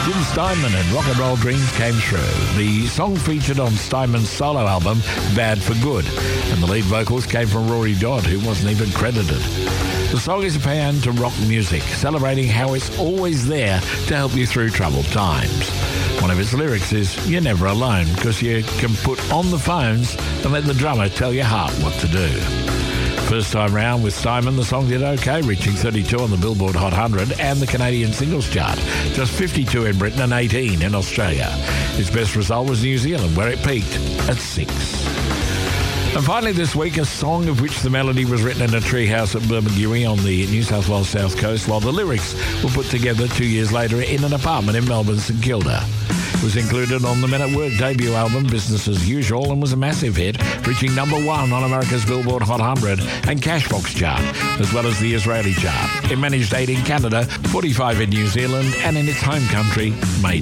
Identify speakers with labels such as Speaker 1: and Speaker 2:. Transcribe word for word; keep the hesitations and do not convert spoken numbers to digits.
Speaker 1: Jim Steinman and Rock and Roll Dreams Came True. The song featured on Steinman's solo album, Bad for Good, and the lead vocals came from Rory Dodd, who wasn't even credited. The song is a paean to rock music, celebrating how it's always there to help you through troubled times. One of its lyrics is, "You're never alone, because you can put on the phones and let the drummer tell your heart what to do." First time round with Steinman, the song did okay, reaching thirty-two on the Billboard Hot one hundred and the Canadian Singles Chart, just fifty-two in Britain and eighteen in Australia. Its best result was New Zealand, where it peaked at six. And finally this week, a song of which the melody was written in a treehouse at Bermagui on the New South Wales South Coast, while the lyrics were put together two years later in an apartment in Melbourne, St Kilda. It was included on the Men at Work debut album, Business as Usual, and was a massive hit, reaching number one on America's Billboard Hot one hundred and Cashbox chart, as well as the Israeli chart. It managed eight in Canada, forty-five in New Zealand, and in its home country, made